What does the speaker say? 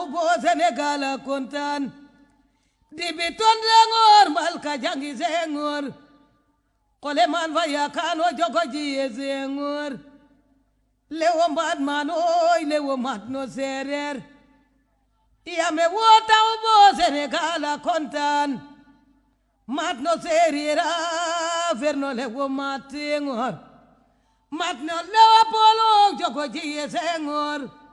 bo Sénégal a kontaan dibiton Senghor mbal ka jangi Senghor kole man fa yakan o jogo jiye Senghor lewo mbaat man oy lewo mat no seereer yame wo taw bo Sénégal a kontaan mat no seereer a ferno lewo mat Senghor mat no lewo polo jogo jiye Senghor